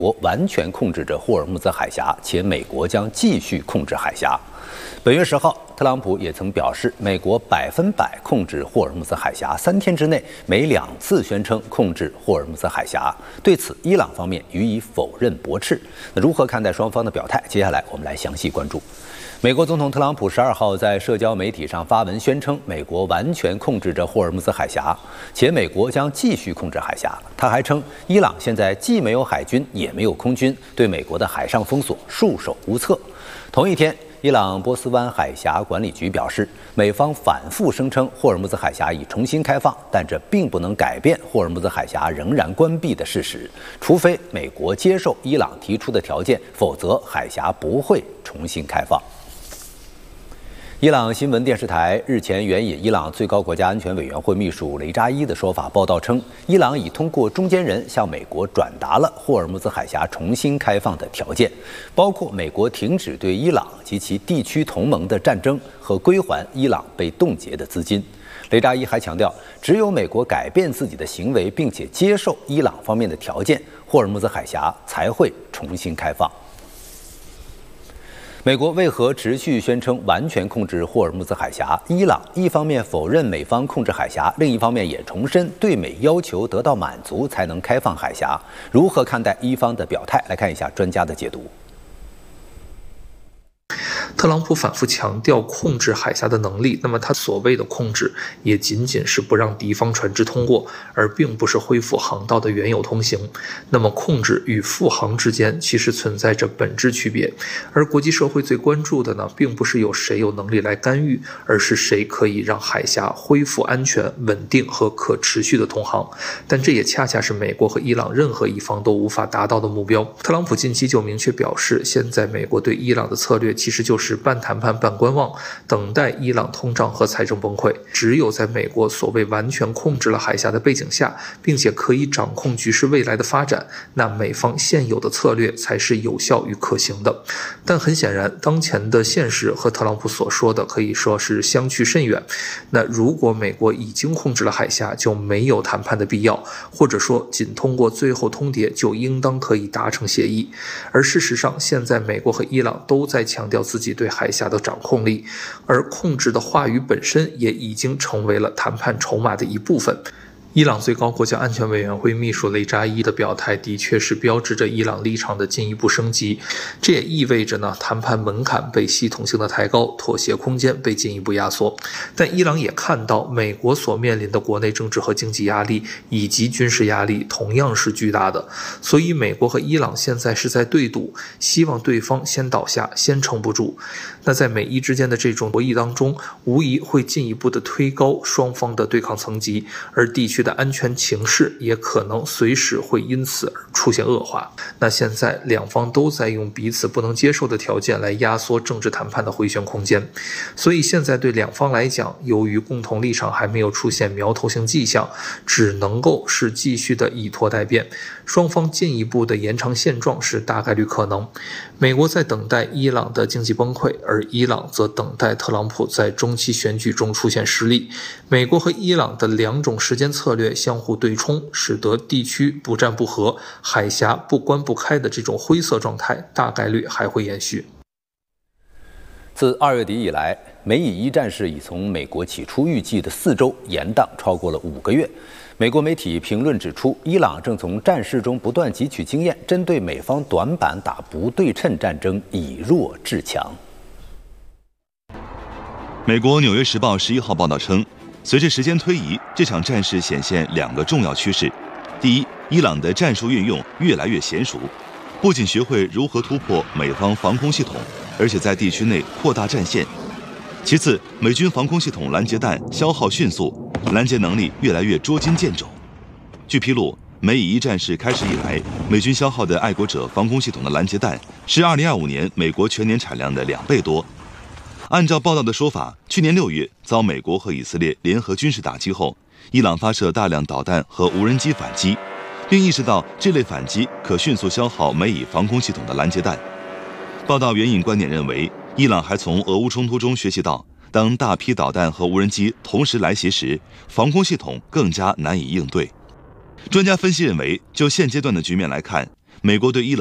国完全控制着霍尔木兹海峡，且美国将继续控制海峡。本月10号，特朗普也曾表示，美国100%控制霍尔木兹海峡，3天之内每2次宣称控制霍尔木兹海峡。对此，伊朗方面予以否认驳斥。那如何看待双方的表态？接下来我们来详细关注。美国总统特朗普12号在社交媒体上发文宣称，美国完全控制着霍尔木兹海峡，且美国将继续控制海峡。他还称，伊朗现在既没有海军，也没有空军，对美国的海上封锁束手无策。同一天，伊朗波斯湾海峡管理局表示，美方反复声称霍尔木兹海峡已重新开放，但这并不能改变霍尔木兹海峡仍然关闭的事实。除非美国接受伊朗提出的条件，否则海峡不会重新开放。伊朗新闻电视台日前援引伊朗最高国家安全委员会秘书雷扎伊的说法报道称，伊朗已通过中间人向美国转达了霍尔木兹海峡重新开放的条件，包括美国停止对伊朗及其地区同盟的战争和归还伊朗被冻结的资金。雷扎伊还强调，只有美国改变自己的行为，并且接受伊朗方面的条件，霍尔木兹海峡才会重新开放。美国为何持续宣称完全控制霍尔木兹海峡？伊朗一方面否认美方控制海峡，另一方面也重申对美要求得到满足才能开放海峡。如何看待伊方的表态？来看一下专家的解读。 特朗普反复强调控制海峡的能力，那么他所谓的控制也仅仅是不让敌方船只通过，而并不是恢复航道的原有通行。那么控制与复航之间其实存在着本质区别，而国际社会最关注的呢，并不是有谁有能力来干预，而是谁可以让海峡恢复安全、稳定和可持续的通航。但这也恰恰是美国和伊朗任何一方都无法达到的目标。特朗普近期就明确表示，现在美国对伊朗的策略其实就是半谈判半观望，等待伊朗通胀和财政崩溃。只有在美国所谓完全控制了海峡的背景下，并且可以掌控局势未来的发展，那美方现有的策略才是有效与可行的。但很显然，当前的现实和特朗普所说的可以说是相去甚远。那如果美国已经控制了海峡，就没有谈判的必要，或者说仅通过最后通牒就应当可以达成协议。而事实上，现在美国和伊朗都在强调自己对海峡的掌控力，而控制的话语本身也已经成为了谈判筹码的一部分。伊朗最高国家安全委员会秘书雷扎伊的表态的确是标志着伊朗立场的进一步升级，这也意味着呢，谈判门槛被系统性的抬高，妥协空间被进一步压缩。但伊朗也看到美国所面临的国内政治和经济压力以及军事压力同样是巨大的，所以美国和伊朗现在是在对赌，希望对方先倒下，先撑不住。那在美伊之间的这种博弈当中，无疑会进一步的推高双方的对抗层级，而地区的安全情势也可能随时会因此而出现恶化。那现在两方都在用彼此不能接受的条件来压缩政治谈判的回旋空间，所以现在对两方来讲，由于共同立场还没有出现苗头性迹象，只能够是继续的以拖待变，双方进一步的延长现状是大概率可能。美国在等待伊朗的经济崩溃，而伊朗则等待特朗普在中期选举中出现失利。美国和伊朗的两种时间策略相互对冲，使得地区不战不和、海峡不关不开的这种灰色状态大概率还会延续。 自2月底以来，美以一战事已从美国起初预计的4周延宕超过了5个月。美国媒体评论指出，伊朗正从战事中不断汲取经验，针对美方短板打不对称战争，以弱制强。 美国《纽约时报》11号报道称，随着时间推移，这场战事显现2个重要趋势：第一，伊朗的战术运用越来越娴熟，不仅学会如何突破美方防空系统，而且在地区内扩大战线；其次，美军防空系统拦截弹消耗迅速，拦截能力越来越捉襟见肘。据披露，美以一战事开始以来，美军消耗的爱国者防空系统的拦截弹是2025年美国全年产量的2倍多。按照报道的说法，去年6月遭美国和以色列联合军事打击后，伊朗发射大量导弹和无人机反击，并意识到这类反击可迅速消耗美以防空系统的拦截弹。报道援引观点认为，伊朗还从俄乌冲突中学习到，当大批导弹和无人机同时来袭时，防空系统更加难以应对。专家分析认为，就现阶段的局面来看， 美国对伊朗